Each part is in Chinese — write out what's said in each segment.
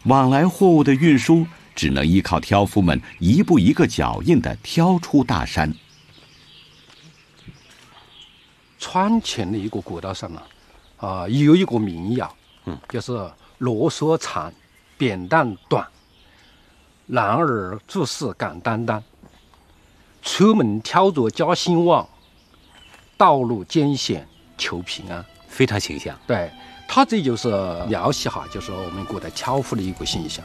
往来货物的运输只能依靠挑夫们一步一个脚印地挑出大山。 川前的一个古道上有一个民谣，就是罗嗦长，扁担短，男儿做事敢担当，出门挑着家兴旺，道路艰险求平安。 非常形象。 对，他这就是描写就是我们古代挑夫的一个形象。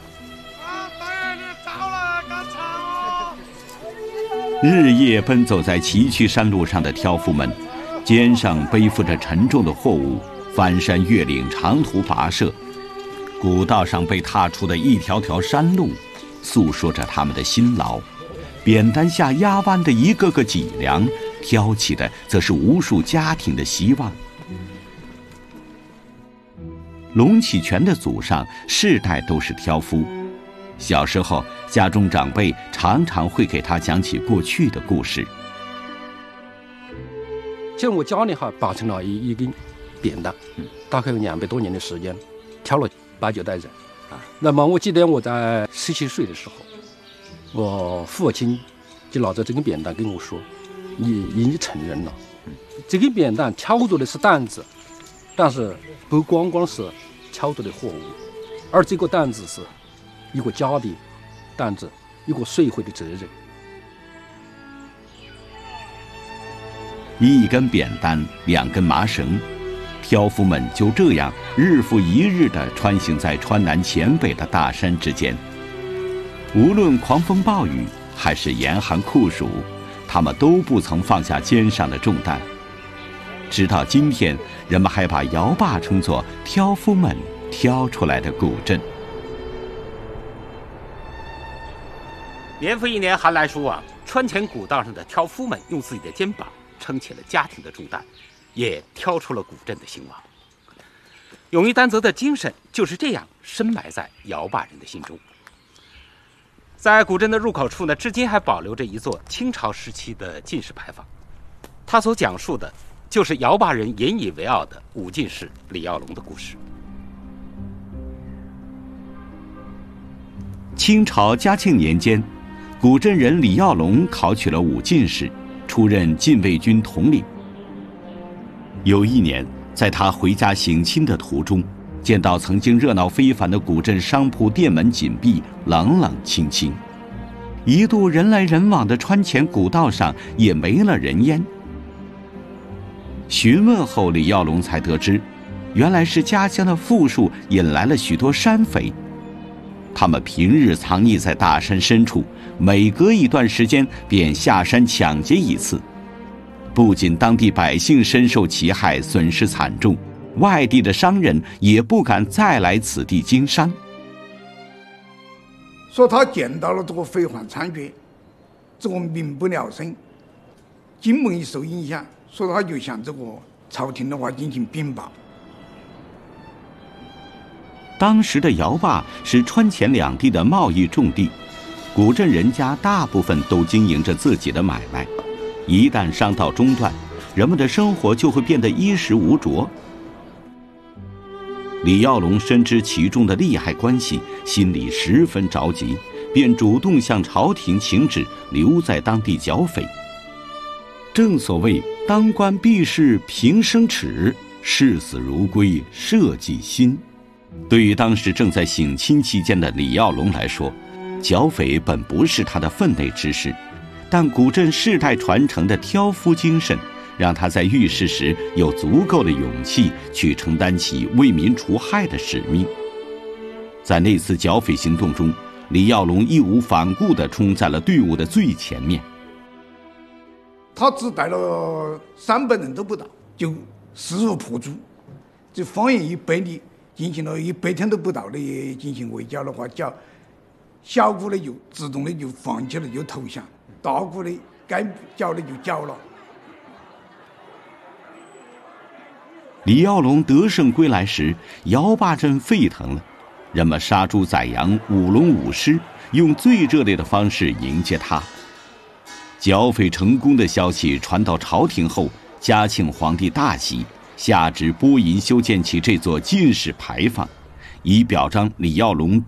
日夜奔走在崎岖山路上的挑夫们，肩上背负着沉重的货物，翻山越岭，长途跋涉。古道上被踏出的一条条山路，诉说着他们的辛劳。扁担下压弯的一个个脊梁，挑起的则是无数家庭的希望。龙启全的祖上世代都是挑夫，小时候家中长辈常常会给他讲起过去的故事。 像我家里保存了一根扁担，大概有200多年的时间，挑了8、9代人。那么我记得我在17岁的时候，我父亲就拿着这根扁担跟我说：“你成人了。这根扁担挑着的是担子，但是不光光是挑着的货物，而这个担子是一个家的担子，一个社会的责任。” 一根扁担，2根麻绳，挑夫们就这样日复一日地穿行在川南黔北的大山之间。无论狂风暴雨还是严寒酷暑，他们都不曾放下肩上的重担。直到今天，人们还把摇坝称作挑夫们挑出来的古镇。 年复一年寒来暑往，川黔古道上的挑夫们用自己的肩膀撑起了家庭的重担，也挑出了古镇的兴亡。勇于担责的精神就是这样深埋在摇坝人的心中。在古镇的入口处呢，至今还保留着一座清朝时期的进士牌坊，它所讲述的就是摇坝人引以为傲的武进士李耀龙的故事。 清朝嘉庆年间，古镇人李耀龙考取了武进士，出任禁卫军统领。有一年，在他回家省亲的途中，见到曾经热闹非凡的古镇商铺店门紧闭，冷冷清清。一度人来人往的川黔古道上也没了人烟。询问后，李耀龙才得知，原来是家乡的富庶引来了许多山匪。他们平日藏匿在大山深处，每隔一段时间便下山抢劫一次。不仅当地百姓深受其害，损失惨重，外地的商人也不敢再来此地经商。 说他见到了这个匪患猖獗，这个民不聊生，经贸一受影响，所以他就向这个朝廷的话进行禀报。 当时的摇坝是川黔两地的贸易重地，古镇人家大部分都经营着自己的买卖，一旦商道中断，人们的生活就会变得衣食无着。李耀龙深知其中的利害关系，心里十分着急，便主动向朝廷请旨，留在当地剿匪。正所谓当官避世平生耻，视死如归社稷心。对于当时正在省亲期间的李耀龙来说，剿匪本不是他的分内之事，但古镇世代传承的挑夫精神，让他在遇事时有足够的勇气去承担起为民除害的使命。在那次剿匪行动中，李耀龙义无反顾地冲在了队伍的最前面。 他只带了300人都不到，就势如破竹，这方圆100里进行了100天都不到的进行围剿的话，小股的就自动的就放弃了，就投降；大股的该剿的就剿了。 李耀龙得胜归来时，摇坝镇沸腾了，人们杀猪宰羊，舞龙舞狮，用最热烈的方式迎接他。剿匪成功的消息传到朝廷后，嘉庆皇帝大喜，下旨拨银修建起这座进士牌坊，以表彰李耀龙